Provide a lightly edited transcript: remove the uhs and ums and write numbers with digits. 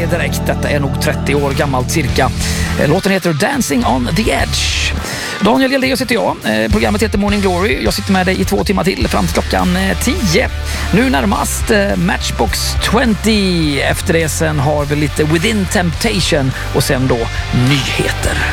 det direkt. Detta är nog 30 år gammalt cirka. Låten heter Dancing on the Edge. Daniel Hjeldeus heter jag. Programmet heter Morning Glory. Jag sitter med dig i 2 timmar till fram till klockan 10. Nu närmast Matchbox 20. Efter det sen har vi lite Within Temptation och sen då nyheter.